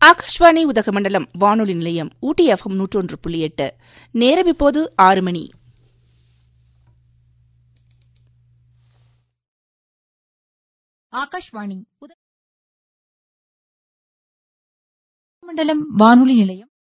ஆகாஷ்வாணி உதகமண்டலம் வானொலி நிலையம் ஊட்டி எஃப்எம் 101.8. நேரம் இப்போது 6 மணி. ஆகாஷ்வாணி உதகமண்டலம் வானொலி நிலையம்